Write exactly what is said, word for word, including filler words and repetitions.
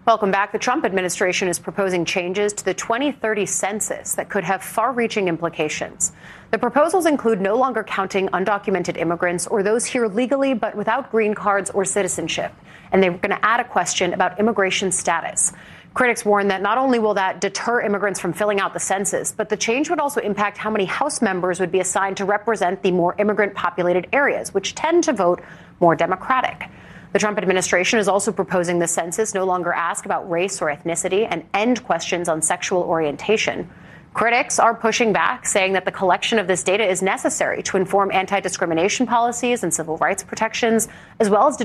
Welcome back. The Trump administration is proposing changes to the twenty thirty census that could have far-reaching implications. The proposals include no longer counting undocumented immigrants or those here legally but without green cards or citizenship. And they're going to add a question about immigration status. Critics warn that not only will that deter immigrants from filling out the census, but the change would also impact how many House members would be assigned to represent the more immigrant-populated areas, which tend to vote more Democratic. The Trump administration is also proposing the census no longer ask about race or ethnicity and end questions on sexual orientation. Critics are pushing back, saying that the collection of this data is necessary to inform anti-discrimination policies and civil rights protections, as well as